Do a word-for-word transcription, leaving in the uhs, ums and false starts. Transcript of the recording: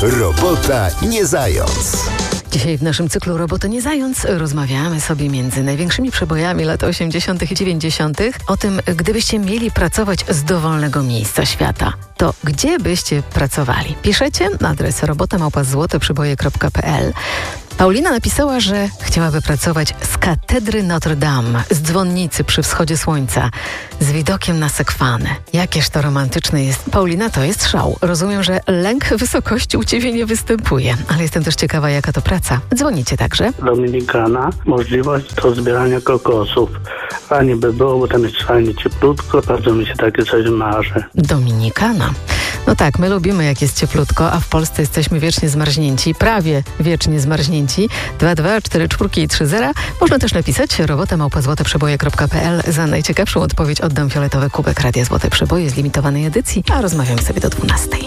Robota nie zając. Dzisiaj w naszym cyklu Robota nie zając rozmawiamy sobie między największymi przebojami lat osiemdziesiątych i dziewięćdziesiątych o tym, gdybyście mieli pracować z dowolnego miejsca świata, to gdzie byście pracowali? Piszecie na adres robota małpa złote przyboje kropka p l. Paulina napisała, że chciałaby pracować z katedry Notre Dame, z dzwonnicy przy wschodzie słońca, z widokiem na Sekwanę. Jakież to romantyczne jest. Paulina, to jest szał. Rozumiem, że lęk wysokości u Ciebie nie występuje, ale jestem też ciekawa, jaka to praca. Dzwonicie także? Dominikana, możliwość do zbierania kokosów. Fajnie by było, bo tam jest fajnie cieplutko, bardzo mi się takie coś marzy. Dominikana. No tak, my lubimy, jak jest cieplutko, a w Polsce jesteśmy wiecznie zmarznięci, prawie wiecznie zmarznięci. dwa dwa cztery cztery i trzy zero. Można też napisać robota małpa złote przyboje kropka p l. Za najciekawszą odpowiedź oddam fioletowy kubek Radia Złote Przyboje z limitowanej edycji, a rozmawiamy sobie do dwunastej.